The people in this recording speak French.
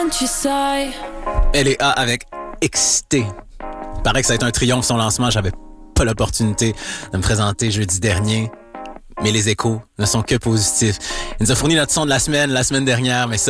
Tu sais. LA avec Excité. Paraît que ça a été un triomphe son lancement. J'avais pas l'opportunité de me présenter jeudi dernier. Mais les échos ne sont que positifs. Il nous a fourni notre son de la semaine dernière, mais ça,